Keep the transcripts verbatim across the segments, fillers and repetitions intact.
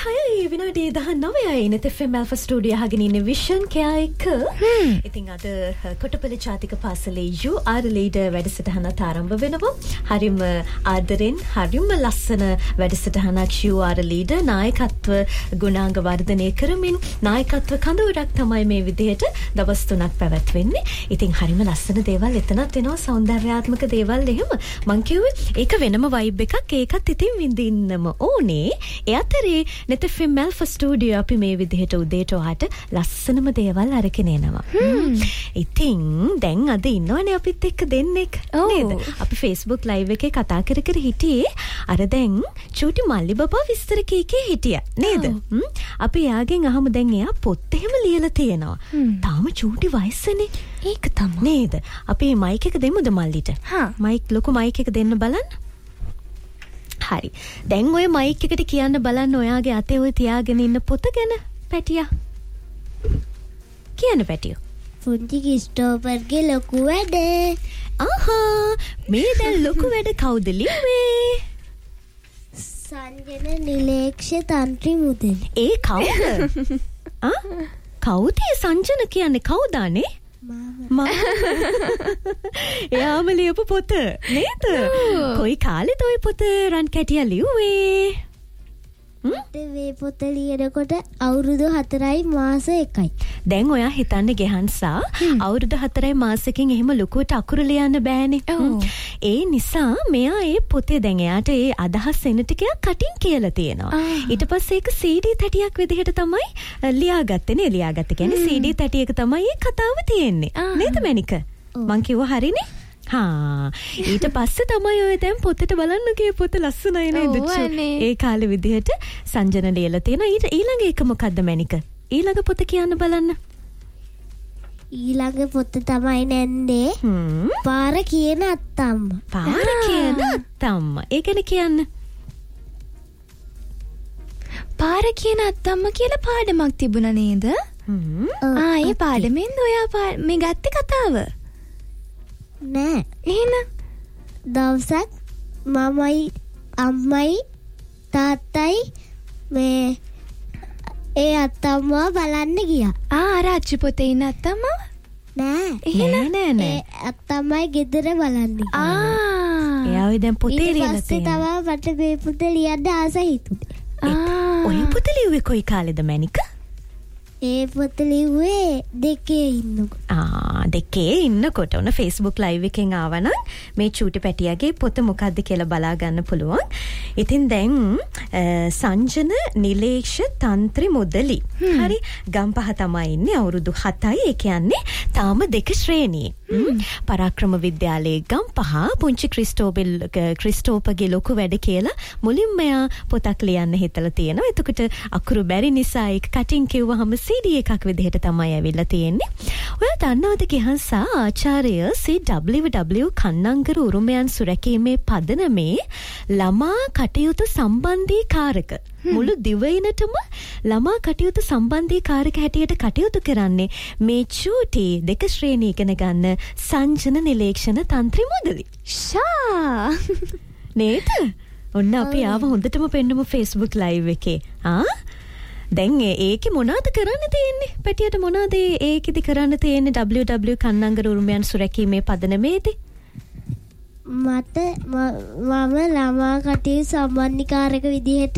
හයයි විනාඩි දහනවයයි නෙත F M alpha studio අහගෙන ඉන්නේ විෂන් කෑ එක. ඉතින් අද කොටපල්ලි ජාතික පාසලේ යූ ආර් ලීඩර් වැඩසටහනත් ආරම්භ වෙනවා. හරිම ආදරෙන් හරිම ලස්සන වැඩසටහනක් යූ ආර් ලීඩර් නායකත්ව ගුණාංග වර්ධනය කරමින් නායකත්ව කඳවුරක් තමයි මේ විදිහට දවස් තුනක් පැවැත්වෙන්නේ. ඉතින් හරිම ලස්සන දේවල් එතනත් වෙනවා සෞන්දර්යාත්මක දේවල් එහෙම. මං කිව්වේ ඒක වෙනම වයිබ් එකක්. ඒකත් ඉතින් විඳින්නම ඕනේ. ඒ අතරේ නෙත එෆ් එම් ඇල්ෆා ස්ටුඩියෝ අපි මේ විදිහට උදේට ඔයාට ලස්සනම දේවල් අරගෙන එනවා. ඉතින් දැන් අද ඉන්නවනේ අපිත් එක්ක දෙන්නෙක් නේද? අපි Facebook live එකේ කතා කර කර හිටියේ අර දැන් චූටි මල්ලි බබා විස්තර කීකේ හිටියා නේද? අපි යාගෙන් අහමු දැන් එයා පොත් එහෙම ලියලා තියෙනවා. තාම චූටි වයසනේ. ඒක තමයි නේද? අපි මයික් එක දෙමුද මල්ලිට? මයික් ලොකු මයික් එක දෙන්න බලන්න. හරි. දැන් ඔය මයික් එකට කියන්න බලන්න ඔයාගේ අතේ ඔය තියාගෙන ඉන්න පොත ගැන පැටියා. කියන්න පැටියෝ. පුංචි ක්‍රිස්ටෝපර්ගේ ලොකු වැඩ. ආහා මේ දැන් ලොකු වැඩ කවුද ලිව්වේ? සංජන නිලේක්ෂ තන්ත්‍රි මුදලි. ඒ කවුද? ආ කවුද සංජන කියන්නේ කවුද අනේ? මම එයාම ලියපු පොත නේද? කොයි කාලෙද ඔය පොත රන් කැටියා ලිව්වේ? මට මේ පොත ලියනකොට අවුරුදු හතරයි මාස එකයි. දැන් ඔයා හිතන්න ගෙහන්සා අවුරුදු හතරයි මාසෙකින් එහෙම ලොකුවට අකුරු ලියන්න බෑනේ. ඒ නිසා මෙයා ඒ පොතේ දැන් එයාට ඒ අදහස් එන ටික කටින් කියලා තියෙනවා. ඊට පස්සේ ඒක සී ඩී තැටියක් විදිහට තමයි ලියාගත්තේ නේ. ලියාගත්තේ කියන්නේ සී ඩී තැටියක තමයි මේ කතාව තියෙන්නේ. නේද මැනික? මං කිව්වා හරිනේ. හා ඊට පස්සේ තමයි ඔය දැන් පොතට බලන්න ගියේ පොත ලස්සනයි නේද? ඒ කාලේ විදිහට සංජන ලියලා තියෙනවා. ඊට ඊළඟ එක මොකද්ද මැනික? ඊළඟ පොත කියන්න බලන්න. ඊළඟ පොත තමයි නැන්නේ පාර කියන අත්තම්මා. පාර කියන අත්තම්මා. ඒ ගැන කියන්න. පාර කියන අත්තම්මා කියලා පාඩමක් තිබුණා නේද? ආ ඒ පාඩමෙන්ද ඔයා මේ ගත්තේ කතාව? නෑ. එහෙනම් දවසක් මමයි අම්මයි තාත්තයි මේ ඒ අත්තම්මා බලන්න ගියා. ආ අර අච්චි පොතේ ඉන්න අත්තම්මා? නෑ. එහෙනම් නෑ නෑ. ඒ අත්තම්මයි ගෙදර බලන්න ගියා. ආ එයා ඔය දැන් පොතේ ලියලා තියෙනවා. ඊට පස්සේ තමයි මට මේ පොත ලියන්න ආස හිතුනේ. ආ ඔය පොත ලිව්වේ කොයි කාලෙද මැනික? ඒ පොත ලිව්වේ දෙකේ ඉන්නකොට. ආ දෙකේ ඉන්නකොට ඔන්න Facebook live එකෙන් ආවනම් මේ චූටි පැටියාගේ පොත මොකද්ද කියලා බලා ගන්න පුළුවන්. ඉතින් දැන් සංජන නිලේක්ෂ තන්ත්‍රි මුදලි. හරි ගම්පහ තමයි ඉන්නේ අවුරුදු හතයි. ඒ කියන්නේ තාම දෙක ශ්‍රේණියේ. පරාක්‍රම විද්‍යාලයේ ගම්පහ පුංචි ක්‍රිස්ටෝබෙල් ක්‍රිස්ටෝපගේ ලොකු වැඩ කියලා මුලින්ම එයා පොතක් ලියන්න හිතලා තියෙනවා. එතකොට අකුරු බැරි නිසා ඒක කටින් කිව්වහම සී ඩී එකක් විදිහට තමයි ඇවිල්ලා තියෙන්නේ. ඔයා දන්නවද කිහන්සා ආචාර්ය සී ඩබ්ලිව් ඩබ්ලිව් කන්නංගර උරුමයන් සුරැකීමේ පදනමේ ළමා කටයුතු සම්බන්ධීකාරක මුළු දිවයිනටම ළමා කටයුතු සම්බන්ධීකාරක හැටියට කටයුතු කරන්නේ මේ චූටි දෙක ශ්‍රේණිය ඉගෙන ගන්න සංජන නිලේක්ෂණ තන්ත්‍රි මුදලි. ෂා නේද? ඔන්න අපි ආව හොඳටම පෙන්නමු Facebook live එකේ. ආ දැන් ඒකේ මොනවද කරන්න තියෙන්නේ? පැටියට මොනවද ඒකෙදි කරන්න තියෙන්නේ? ඩබ්ලිව් ඩබ්ලිව් කන්නංගර උරුමයන් සුරැකීමේ පදනමේදී මට මම ළමා කටයුතු සම්බන්ධීකාරක විදිහට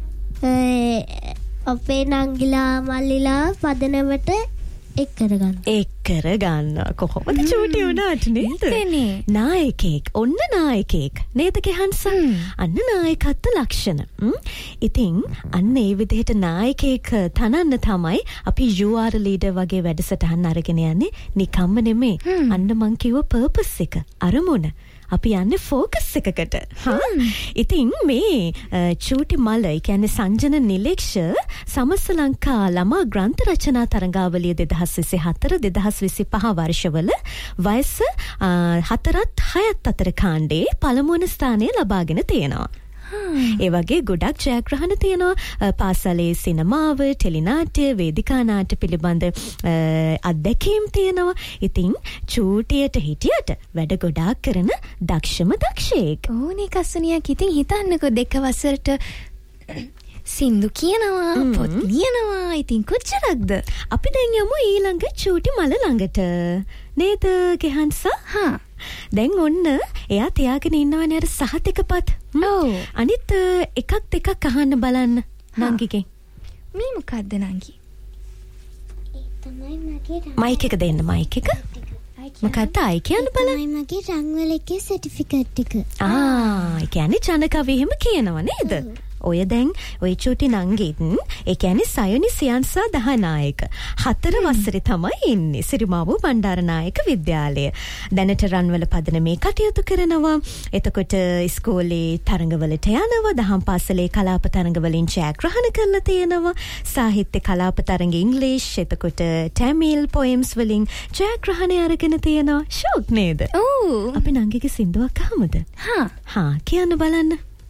අපේ නංගිලා මල්ලිලා පදනමට එක් කරගන්න. එක් කරගන්න. කොහොමද චූටි වුණාට නේද? නායකයෙක්. ඔන්න නායකයෙක්. නේද කෙහන්ස? අන්න නායකත්ව ලක්ෂණ. ඉතින් අන්න ඒ විදිහට නායකයෙක් තනන්න තමයි අපි යූ ආර් ලීඩර් වගේ වැඩසටහන් අරගෙන යන්නේ. නිකම්ම නෙමෙයි. අන්න මං කිව්ව පර්පස් එක. අරමුණ. අපි යන්නේ ෆෝකස් එකකට. ඉතින් මේ චූටි මල, ඒ කියන්නේ සංජන නිලේක්ෂ සමස්ත ලංකා ළමා ග්‍රන්ථ රචනා තරඟාවලිය දෙදහස් විසිහතර දෙදහස් විසිපහ වර්ෂවල වයස හතරත් හයත් අතර කාණ්ඩේ පළමුවන ස්ථානය ලබාගෙන තියෙනවා. ඒ වගේ ගොඩක් ජයග්‍රහණ තියෙනවා. පාසලේ සිනමාව, ටෙලිනාට්‍ය, වේදිකා නාට්‍ය පිළිබඳ අත්දැකීම් තියෙනවා. ඉතින් චූටියට හිටියට වැඩ ගොඩාක් කරන දක්ෂම දක්ෂයෙක්. ඕනේ කස්සනියක්. ඉතින් හිතන්නකෝ දෙක වසරට සින්දු කියනවා පොත් ලියනවා ඉතින් කොච්චරක්ද අපි දැන් යමු ඊළඟ චූටි මල ළඟට නේද ගෙහන්සා හා දැන් ඔන්න එයා තියාගෙන ඉන්නවනේ අර සහතිකපත් ඔව් අනිත් එකක් දෙකක් අහන්න බලන්න නංගිගෙන් මේ මොකද්ද නංගි තමයි මගේ මයික් එක දෙන්න මයික් එක මොකක්ද අය කියන්න බලන්න තමයි මගේ රංවල එකේ සර්ටිෆිකේට් එක ආ ඒ කියන්නේ ජනකවි එහෙම කියනවා නේද ඔය දැන් ඔය චූටි නංගිත් ඒ කියන්නේ සයනි සියන්සා දහනායක හතර වසරේ තමයි ඉන්නේ සිරිමාවු බණ්ඩාරනායක විද්‍යාලය දැනට රන්වල පදනමේ කටයුතු කරනවා එතකොට ඉස්කෝලේ තරඟවලට යනවා දහම් පාසලේ කලාප තරඟවලින් ජයග්‍රහණ කරලා තියෙනවා සාහිත්‍ය කලාප තරඟ ඉංග්‍රීසි එතකොට ටැමිල් පොයම්ස් වලින් ජයග්‍රහණ අරගෙන තියෙනවා ෂෝක් නේද ඔව් අපි නංගිගේ සින්දුවක් අහමුද හා හා කියන්න බලන්න